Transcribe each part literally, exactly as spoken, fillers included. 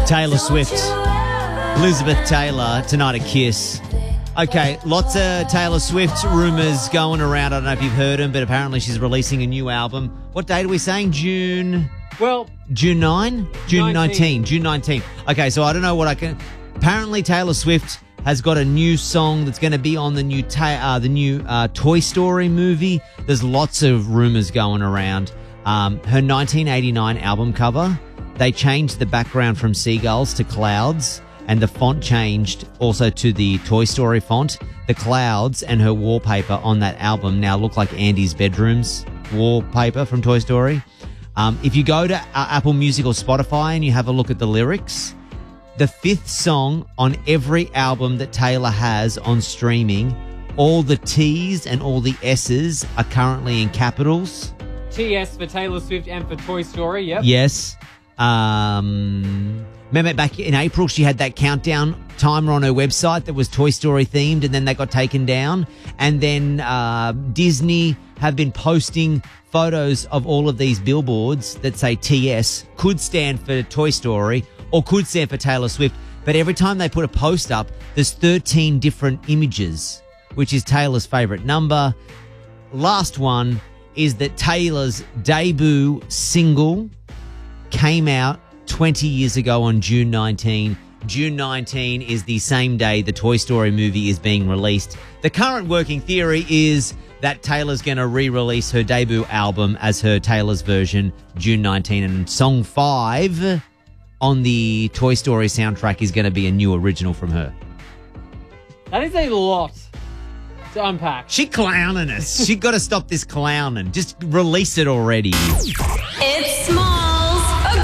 Taylor Swift, Elizabeth Taylor, tonight at Kiss. Okay, lots of Taylor Swift rumours going around. I don't know if you've heard them, but apparently she's releasing a new album. What date are we saying? June? Well, June ninth? June nineteen. nineteenth. June nineteenth. Okay, so I don't know what I can... Apparently Taylor Swift has got a new song that's going to be on the new ta- uh, the new uh, Toy Story movie. There's lots of rumours going around. Um, her nineteen eighty-nine album cover, they changed the background from seagulls to clouds, and the font changed also to the Toy Story font. The clouds and her wallpaper on that album now look like Andy's bedroom's wallpaper from Toy Story. Um, if you go to uh, Apple Music or Spotify and you have a look at the lyrics, the fifth song on every album that Taylor has on streaming, all the T's and all the S's are currently in capitals. T S for Taylor Swift and for Toy Story, yep. Yes. Um, remember back in April, she had that countdown timer on her website that was Toy Story themed, and then that got taken down. And then uh, Disney have been posting photos of all of these billboards that say T S, could stand for Toy Story or could stand for Taylor Swift. But every time they put a post up, there's thirteen different images, which is Taylor's favourite number. Last one is that Taylor's debut single came out twenty years ago on June nineteenth. June nineteenth is the same day the Toy Story movie is being released. The current working theory is that Taylor's going to re-release her debut album as her Taylor's version June nineteenth, and song five on the Toy Story soundtrack is going to be a new original from her. That is a lot to unpack. She clowning us. She got to stop this clowning. Just release it already. It's Smalls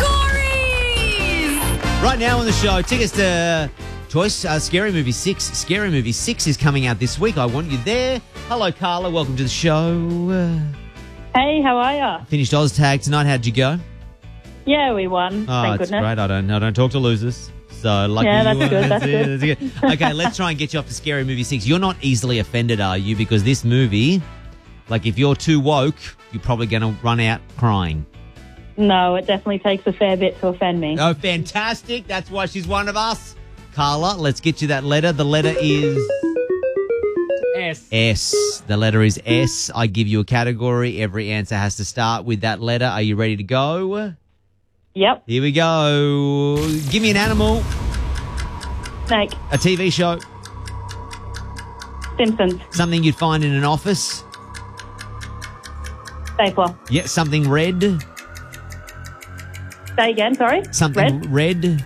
Agories! Right now on the show, tickets to Toy uh, Scary Movie six. Scary Movie six is coming out this week. I want you there. Hello, Carla. Welcome to the show. Uh, Hey, how are ya? finished OzTag tonight. How'd you go? Yeah, we won. Oh, Thank it's goodness. great. I don't, I don't talk to losers. So lucky Yeah, that's you. good, uh, that's it, good. that's good. Okay, let's try and get you off to Scary Movie six. You're not easily offended, are you? Because this movie, like if you're too woke, you're probably going to run out crying. No, it definitely takes a fair bit to offend me. Oh, fantastic. That's why she's one of us. Carla, let's get you that letter. The letter is... S. S. The letter is S. I give you a category. Every answer has to start with that letter. Are you ready to go? Yep. Here we go. Give me an animal. Snake. A T V show. Simpsons. Something you'd find in an office. Stapler. Yeah, something red. Say again, sorry. Something Red. red.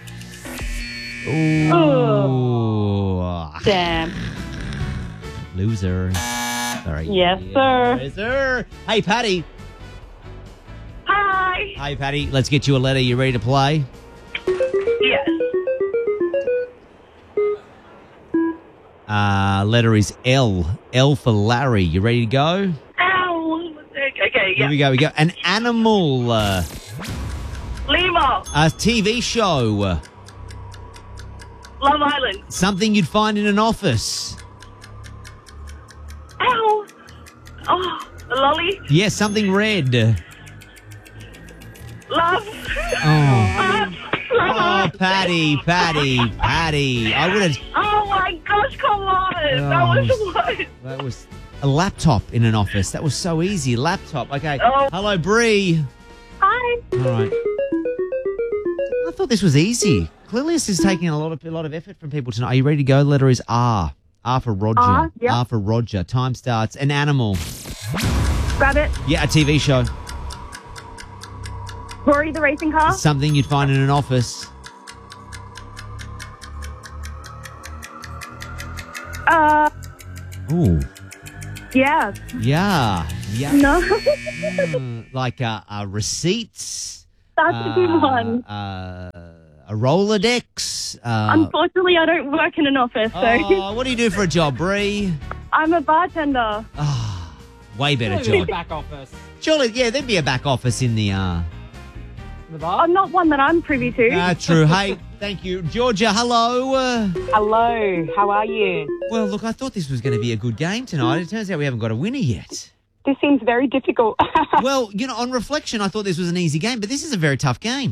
Ooh. Ooh. Damn. Loser. Sorry. Yes, sir. Yes, sir. Hey, Patty. Hi. Hey, Patty. Let's get you a letter. You ready to play? Yes. Uh, letter is L. L for Larry. You ready to go? Ow. Okay, Here we go. We go. An animal. Uh, Lima. a T V show. Love Island. Something you'd find in an office. Ow. Oh, lolly. Yeah, something red. Love. Oh. Oh, Patty, Patty, Patty. I would have... Oh my gosh, come on. That was what? That was a laptop in an office. That was so easy. Laptop. Okay. Oh. Hello, Bree. Hi. All right. I thought this was easy. Clearly, this is taking a lot of a lot of effort from people tonight. Are you ready to go? Letter is R. R for Roger. R, yep. R for Roger. Time starts. An animal. Rabbit. Yeah, a T V show. Rory the racing car. Something you'd find in an office. Uh, Ooh. yeah. Yeah. Yeah. No. Mm, like uh, uh, receipts. That's a good uh, one. Uh, a Rolodex. Uh, Unfortunately, I don't work in an office, so oh, what do you do for a job, Bree? I'm a bartender. Oh, way better Maybe job. the back office. Surely, yeah, there'd be a back office in the... Uh... The bar? I'm not one that I'm privy to. Ah, true. Hey, thank you. Georgia, hello. Uh, Hello, how are you? well, look, I thought this was going to be a good game tonight. It turns out we haven't got a winner yet. This seems very difficult. Well, you know, on reflection, I thought this was an easy game, but this is a very tough game.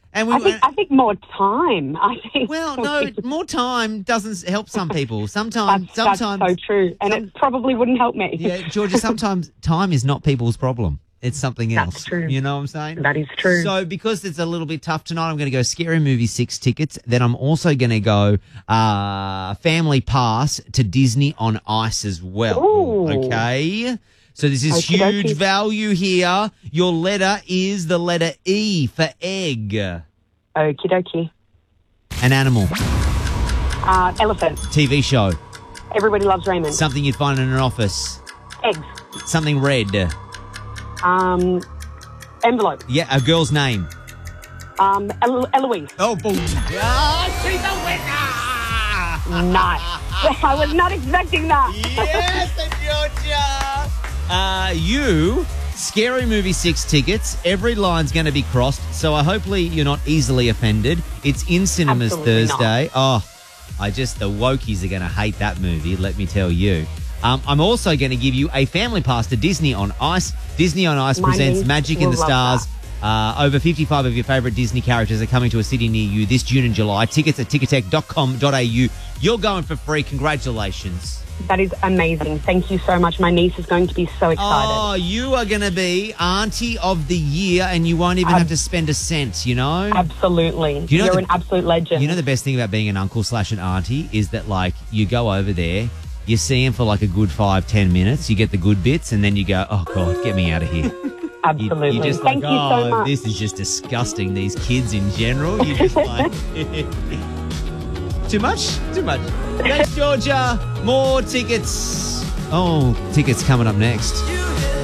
And we I think, I think more time. I think. well, no, more time doesn't help some people. Sometimes, that's, sometimes that's so true, and some- it probably wouldn't help me. Yeah, Georgia, sometimes time is not people's problem. It's something else. That's true. You know what I'm saying? That is true. So because it's a little bit tough tonight, I'm going to go Scary Movie six tickets. Then I'm also going to go uh, Family Pass to Disney on Ice as well. Ooh. Okay? So this is Okie huge dokie. value here. Your letter is the letter E for egg. Okie dokie. An animal. Uh, elephant. T V show. Everybody loves Raymond. Something you'd find in an office. Eggs. Something red. Um, envelope. Yeah, a girl's name. Um, Elo- Eloise. Oh, boom. Ah, she's a winner! Nice. I was not expecting that. Yes, Georgia! Uh, you, Scary Movie six tickets. Every line's going to be crossed, so I hopefully you're not easily offended. It's in cinemas Absolutely Thursday. Oh, I just, the wokies are going to hate that movie, let me tell you. Um, I'm also going to give you a family pass to Disney on Ice. Disney on Ice My presents niece Magic in will the love Stars. Uh, over fifty-five of your favourite Disney characters are coming to a city near you this June and July. Tickets at ticketek dot com dot a u. You're going for free. Congratulations. That is amazing. Thank you so much. My niece is going to be so excited. Oh, you are going to be Auntie of the Year and you won't even Ab- have to spend a cent, you know? Absolutely. You know You're the- an absolute legend. You know the best thing about being an uncle slash an auntie is that, like, you go over there, you see him for like a good five, ten minutes, you get the good bits, and then you go, oh, God, get me out of here. You- Absolutely. You're just Thank like, you oh, so much. this is just disgusting, these kids in general. You're just like, too much? Too much. Thanks, Georgia. More tickets. Oh, tickets coming up next.